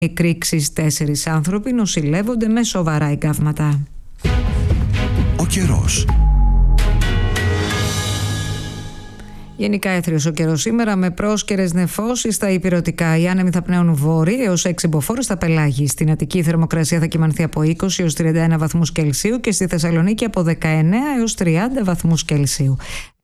εκρήξεις 4 άνθρωποι νοσηλεύονται με σοβαρά εγκάβματα. Ο καιρός. Γενικά έθριος ο καιρός σήμερα με πρόσκαιρες νεφώσεις στα ηπειρωτικά. Οι άνεμοι θα πνέουν βόρειοι έως 6 μποφόρ στα πελάγη. Στην Αττική η θερμοκρασία θα κυμανθεί από 20 έως 31 βαθμούς Κελσίου και στη Θεσσαλονίκη από 19 έως 30 βαθμούς Κελσίου.